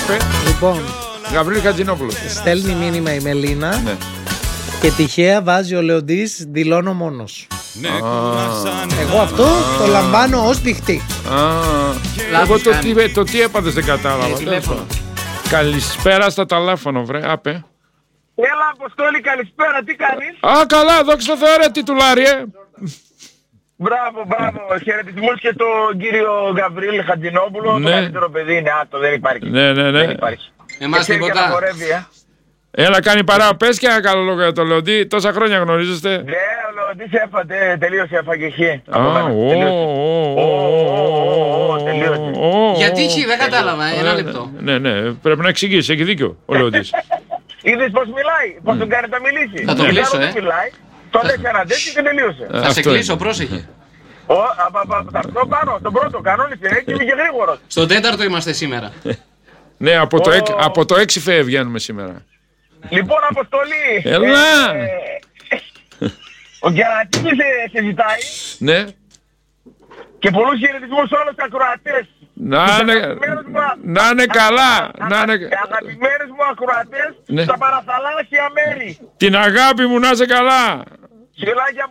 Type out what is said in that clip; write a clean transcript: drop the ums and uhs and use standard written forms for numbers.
πε. Λοιπόν, Γαβρίλη Χατζηνόπουλος. στέλνει μήνυμα η Μελίνα Ναι. και τυχαία βάζει ο Λεοντής δηλώνω μόνος. Ναι, Εγώ αυτό το λαμβάνω ως δειχτή. Εγώ κάνει. το τι έπαθες δεν κατάλαβα. τηλέφωνο. Καλησπέρα στα τηλέφωνο, βρε. Άπε. Έλα, Αποστόλη, καλησπέρα, τι κάνεις? Α, καλά, δόξα τω Θεώ, ρε τιτουλάρι, Μπράβο, μπράβο. Χαιρετισμούς και τον κύριο Γαβρίλ Χατζηνόπουλο. Ναι. Το καλύτερο παιδί είναι, δεν υπάρχει. Ναι, ναι, ναι. Δεν υπάρχει. Εμάς Και ξέρει και να τίποτα. χορεύει, Έλα, κάνει παρά. Πες και ένα καλό λόγο για το Λεοντή. Τόσα χρόνια γνωρίζεστε. Ναι, ο Λεοντής έφατε, τελείωσε, έφαγε χ. Τελείωσε. Γιατί χ, δεν κατάλαβα, ένα λεπτό. Ναι, ναι, πρέπει να εξηγήσει, έχει δίκιο ο Λεοντής. Είδες πως μιλάει, πως τον κάνει να μιλήσει. Θα τον Και κλείσω, άλλο δεν μιλάει, τον λες ένα τέτοιο και τελείωσε. Θα σε Αυτό κλείσω, είναι. πρόσεχε. Θα έρθω πάνω, τον πρώτο, κανόνισε, και είμαι και γρήγορος. Στον τέταρτο είμαστε σήμερα. Ναι, από το 6 φε βγαίνουμε σήμερα. Λοιπόν, Αποστολή. Έλα. Ο Γερακίδης σε ζητάει Ναι. και πολλούς χαιρετισμούς σε όλους τους ακροατές. Να είναι καλά. Αγαπημένους μου ακροατές Ναι. στα παραθαλάσσια μέρη. Την αγάπη μου να είσαι καλά. Χιλάκια